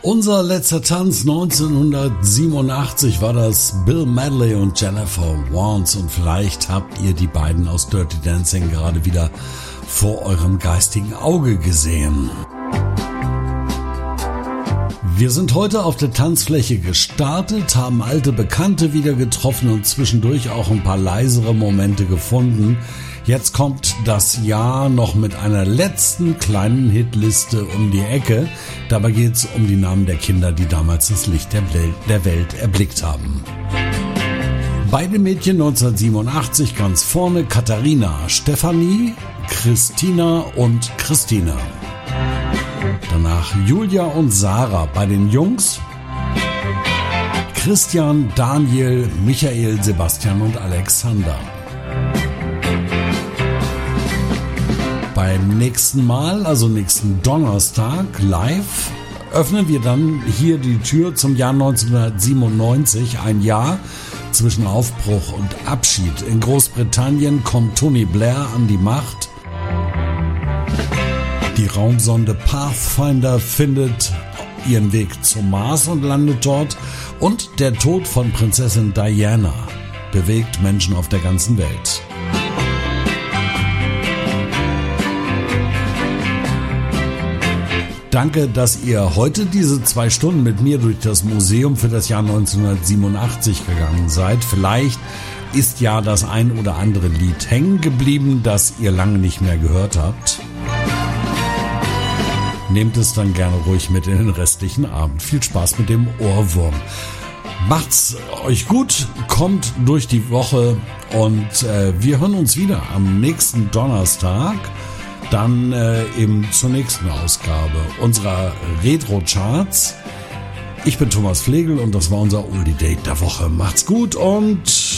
Unser letzter Tanz 1987 war das Bill Medley und Jennifer Warnes und vielleicht habt ihr die beiden aus Dirty Dancing gerade wieder vor eurem geistigen Auge gesehen. Wir sind heute auf der Tanzfläche gestartet, haben alte Bekannte wieder getroffen und zwischendurch auch ein paar leisere Momente gefunden. Jetzt kommt das Jahr noch mit einer letzten kleinen Hitliste um die Ecke. Dabei geht es um die Namen der Kinder, die damals das Licht der Welt erblickt haben. Beide Mädchen 1987 ganz vorne: Katharina, Stefanie, Christina und Christine. Danach Julia und Sarah bei den Jungs. Christian, Daniel, Michael, Sebastian und Alexander. Beim nächsten Mal, also nächsten Donnerstag, live, öffnen wir dann hier die Tür zum Jahr 1997, ein Jahr zwischen Aufbruch und Abschied. In Großbritannien kommt Tony Blair an die Macht. Die Raumsonde Pathfinder findet ihren Weg zum Mars und landet dort. Und der Tod von Prinzessin Diana bewegt Menschen auf der ganzen Welt. Danke, dass ihr heute diese 2 Stunden mit mir durch das Museum für das Jahr 1987 gegangen seid. Vielleicht ist ja das ein oder andere Lied hängen geblieben, das ihr lange nicht mehr gehört habt. Nehmt es dann gerne ruhig mit in den restlichen Abend. Viel Spaß mit dem Ohrwurm. Macht's euch gut, kommt durch die Woche und wir hören uns wieder am nächsten Donnerstag. Dann eben zur nächsten Ausgabe unserer Retro-Charts. Ich bin Thomas Flegel und das war unser Oldie Date der Woche. Macht's gut und